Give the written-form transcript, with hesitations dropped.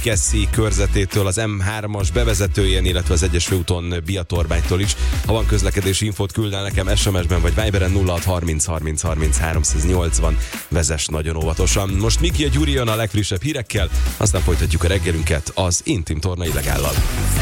Keresztúr-Kesszi körzetétől, az M3-as bevezetőjén, illetve az egyes főúton Biatorbánytól is. Ha van közlekedési infót, küld el nekem SMS-ben vagy Viberen 0630 30 30 380. Vezess nagyon óvatosan. Most Miki a Gyuri jön a legfrissebb hírekkel, aztán folytatjuk a reggelünket az Intim Torna Illegállal.